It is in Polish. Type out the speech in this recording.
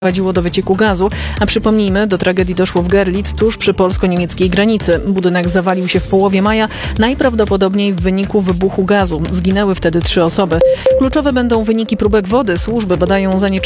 prowadziło do wycieku gazu, a przypomnijmy, do tragedii doszło w Görlitz, tuż przy polsko-niemieckiej granicy. Budynek zawalił się w połowie maja, najprawdopodobniej w wyniku wybuchu gazu. Zginęły wtedy 3 osoby. Kluczowe będą wyniki próbek wody. Służby badają zanieczyszczenie